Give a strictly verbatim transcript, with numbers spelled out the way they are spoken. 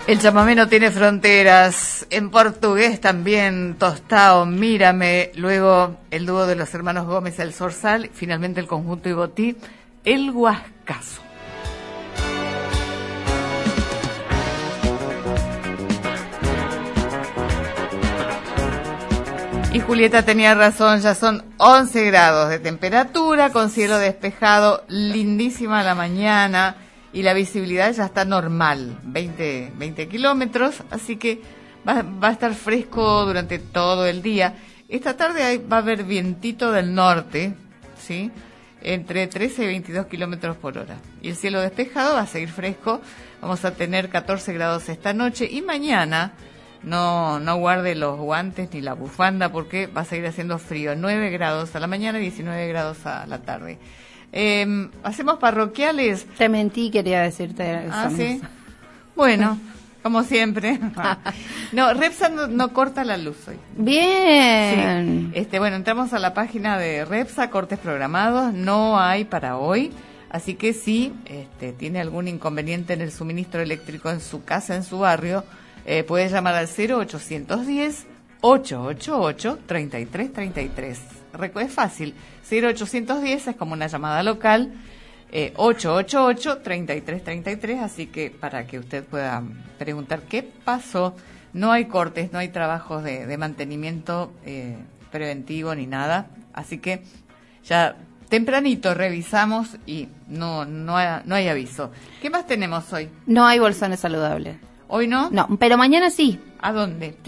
El chamamé no tiene fronteras, en portugués también, Tostao, Mírame, luego el dúo de los hermanos Gómez, El Zorzal, finalmente el conjunto Ibotí, El Huascazo. Y Julieta tenía razón, ya son once grados de temperatura, con cielo despejado, lindísima la mañana, y la visibilidad ya está normal, veinte, veinte kilómetros, así que va, va a estar fresco durante todo el día. Esta tarde hay, va a haber vientito del norte, ¿sí? Entre trece y veintidós kilómetros por hora. Y el cielo despejado va a seguir fresco, vamos a tener catorce grados esta noche, y mañana no, no guarde los guantes ni la bufanda porque va a seguir haciendo frío, nueve grados a la mañana y diecinueve grados a la tarde. Eh, ¿Hacemos parroquiales? Te mentí, quería decirte. Ah, ¿sí? Bueno, como siempre. No, Repsa no, no corta la luz hoy. Bien. Sí. Este, bueno, entramos a la página de Repsa, cortes programados, no hay para hoy, así que si este, tiene algún inconveniente en el suministro eléctrico en su casa, en su barrio, eh, puede llamar al cero ochocientos diez, ochocientos ochenta y ocho, treinta y tres treinta y tres. Es fácil, cero ochocientos diez es como una llamada local, eh, ochocientos ochenta y ocho, treinta y tres treinta y tres, así que para que usted pueda preguntar qué pasó, no hay cortes, no hay trabajos de, de mantenimiento eh, preventivo ni nada, así que ya tempranito revisamos y no, no, hay, no hay aviso. ¿Qué más tenemos hoy? No hay bolsones saludables. ¿Hoy no? No, pero mañana sí. ¿A dónde?